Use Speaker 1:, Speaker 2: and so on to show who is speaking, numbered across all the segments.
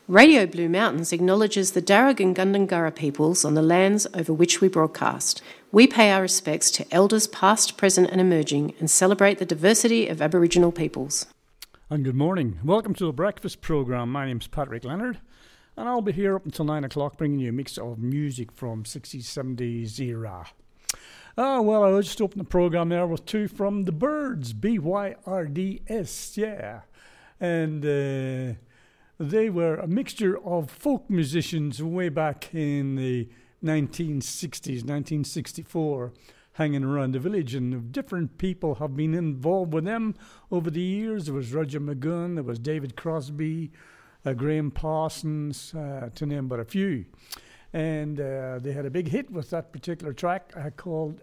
Speaker 1: Radio Blue Mountains acknowledges the Darug and Gundungurra peoples on the lands over which we broadcast. We pay our respects to elders past, present and emerging and celebrate the diversity of Aboriginal peoples.
Speaker 2: And good morning. Welcome to the breakfast program. My name's Patrick Leonard and I'll be here up until 9 o'clock bringing you a mix of music from 60s, 70s era. Well, I just opened the program there with two from the Byrds, B-Y-R-D-S, yeah. And they were a mixture of folk musicians way back in the 1960s, 1964, hanging around the village, and different people have been involved with them over the years. There was Roger McGunn, there was David Crosby, Graham Parsons, to name but a few. And they had a big hit with that particular track called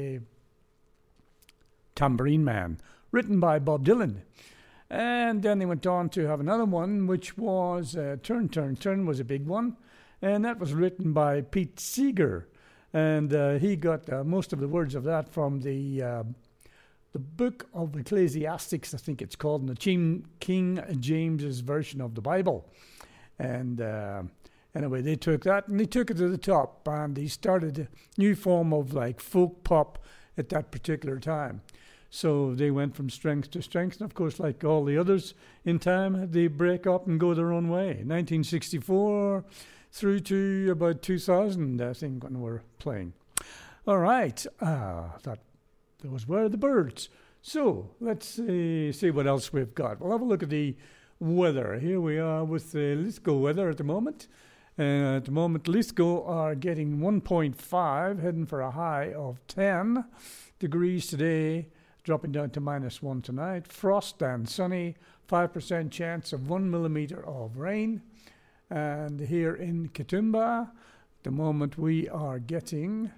Speaker 2: Tambourine Man, written by Bob Dylan. And then they went on to have another one, which was Turn, Turn, Turn was a big one. And that was written by Pete Seeger. And he got most of the words of that from the book of Ecclesiastics, I think it's called, in the King James's version of the Bible. And anyway, they took that and they took it to the top. And they started a new form of like folk pop at that particular time. So they went from strength to strength. And of course, like all the others in time, they break up and go their own way. 1964 through to about 2000, I think, when we're playing. All right. Those were the Byrds. So let's see what else we've got. We'll have a look at the weather. Here we are with the Lithgow weather at the moment. At the moment, Lithgow are getting 1.5, heading for a high of 10 degrees today, dropping down to -1 tonight. Frost and sunny, 5% chance of 1 millimeter of rain. And here in Katoomba, at the moment we are getting,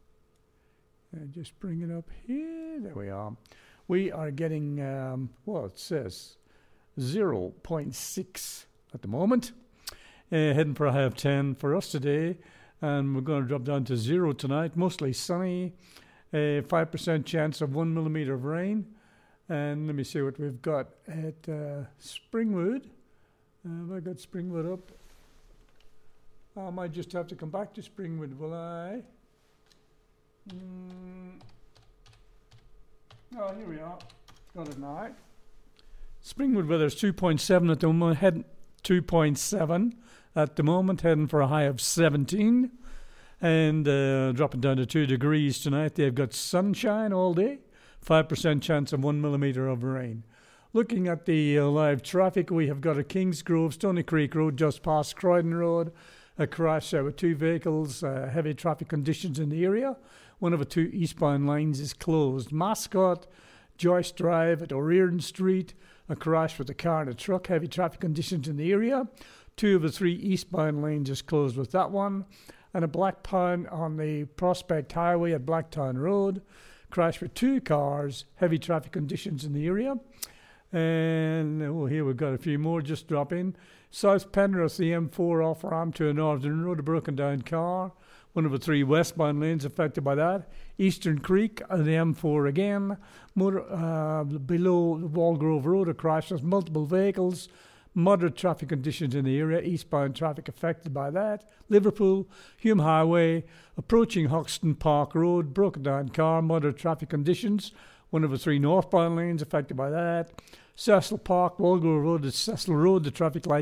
Speaker 2: just bring it up here, there we are. We are getting, it says 0.6 at the moment. Heading for a high of 10 for us today. And we're going to drop down to 0 tonight, mostly sunny. 5% chance of 1 millimeter of rain. And let me see what we've got at Springwood. Have I got Springwood up? I might just have to come back to Springwood, will I? Oh, here we are. Got it now. Springwood weather is 2.7 at the moment, heading 2.7 at the moment, heading for a high of 17. And dropping down to 2 degrees tonight. They've got sunshine all day, 5% chance of 1 millimeter of rain. Looking at the live traffic, we have got a Kingsgrove, Stony Creek Road, just past Croydon Road. A crash with 2 vehicles, heavy traffic conditions in the area. One of the 2 eastbound lines is closed. Mascot, Joyce Drive at O'Riordan Street. A crash with a car and a truck, heavy traffic conditions in the area. 2 of the 3 eastbound lanes is closed with that one. And a black pound on the Prospect Highway at Blacktown Road. Crash with 2 cars, heavy traffic conditions in the area. And here we've got a few more just drop in. South Penrith, the M4 off ramp to a Northern Road, a broken down car. One of the 3 westbound lanes affected by that. Eastern Creek, the M4 again. Below Wallgrove Road, a crash with multiple vehicles. Moderate traffic conditions in the area, eastbound traffic affected by that. Liverpool, Hume Highway, approaching Hoxton Park Road, broken down car, moderate traffic conditions. One of the 3 northbound lanes affected by that. Cecil Park, Wallgrove Road, Cecil Road, the traffic light